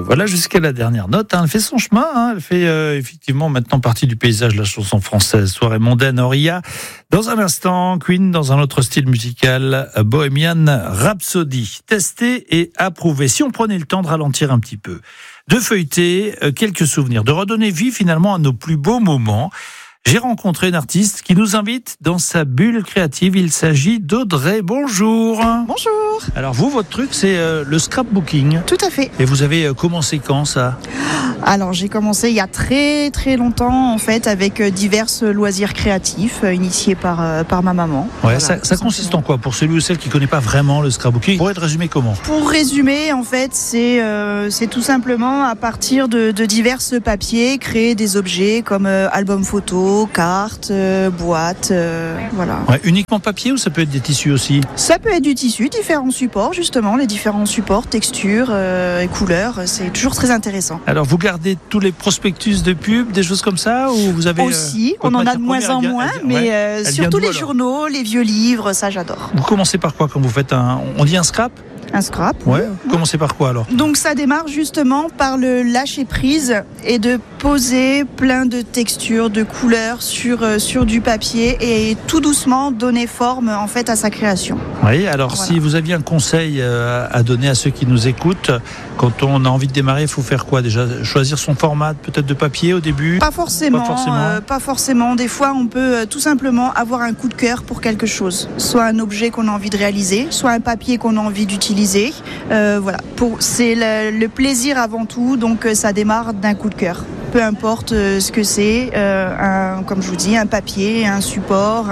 Voilà jusqu'à la dernière note. Elle fait son chemin. Elle fait effectivement maintenant partie du paysage de la chanson française. Soirée mondaine, Auria. Dans un instant, Queen dans un autre style musical, Bohemian Rhapsody. Testé et approuvé. Si on prenait le temps de ralentir un petit peu, de feuilleter quelques souvenirs, de redonner vie finalement à nos plus beaux moments. J'ai rencontré une artiste qui nous invite dans sa bulle créative. Il s'agit d'Audrey. Bonjour. Bonjour. Alors vous, votre truc, c'est le scrapbooking. Tout à fait. Et vous avez commencé quand ça ? Alors j'ai commencé il y a très très longtemps en fait avec divers loisirs créatifs initiés par ma maman. Ouais, Voilà, ça consiste en quoi pour celui ou celle qui ne connaît pas vraiment le scrapbooking? Pour être résumé comment? Pour résumer, en fait, c'est tout simplement à partir de divers papiers créer des objets comme albums photos, cartes, boîtes, voilà. Ouais, uniquement papier ou ça peut être des tissus aussi? Ça peut être du tissu, différents supports justement, les différents supports, textures et couleurs, c'est toujours très intéressant. Alors vous gardez tous les prospectus de pub, des choses comme ça, ou vous avez aussi, on en a de moins en moins, mais surtout les journaux, les vieux livres, ça j'adore. Vous commencez par quoi quand vous faites on dit un scrap? Un scrap. Ouais. Vous commencez par quoi alors? Donc ça démarre justement par le lâcher prise et de poser plein de textures, de couleurs sur du papier et tout doucement donner forme en fait à sa création. Oui, alors voilà. Si vous aviez un conseil à donner à ceux qui nous écoutent, quand on a envie de démarrer, il faut faire quoi déjà? Choisir son format peut-être de papier au début? Pas forcément. Des fois on peut tout simplement avoir un coup de cœur pour quelque chose. Soit un objet qu'on a envie de réaliser, soit un papier qu'on a envie d'utiliser. Voilà. C'est le plaisir avant tout, donc ça démarre d'un coup de cœur. Peu importe ce que c'est, comme je vous dis, un papier, un support,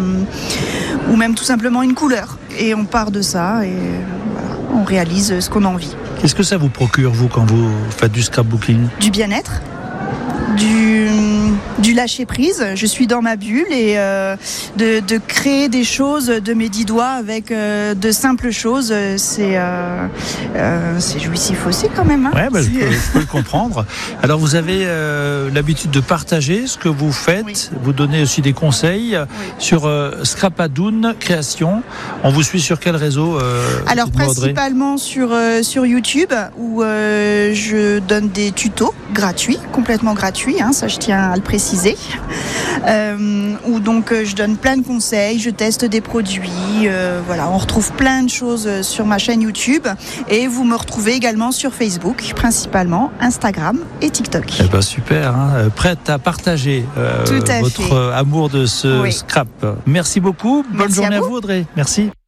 ou même tout simplement une couleur. Et on part de ça et voilà, on réalise ce qu'on a envie. Qu'est-ce que ça vous procure, vous, quand vous faites du scrapbooking? Du bien-être, du lâcher prise. Je suis dans ma bulle et de créer des choses de mes 10 doigts avec de simples choses, c'est jouissif aussi quand même. Hein. Ouais, je peux le comprendre. Alors vous avez l'habitude de partager ce que vous faites, oui. Vous donnez aussi des conseils sur Scrapadoun Création. On vous suit sur quel réseau? Alors principalement sur YouTube où je donne des tutos gratuits, complètement gratuits, hein, ça je tiens à le préciser, où donc je donne plein de conseils, je teste des produits, voilà, on retrouve plein de choses sur ma chaîne YouTube et vous me retrouvez également sur Facebook, principalement Instagram et TikTok. Eh ben super, hein, prête à partager votre amour de ce scrap. Merci beaucoup, bonne journée à vous Audrey, merci.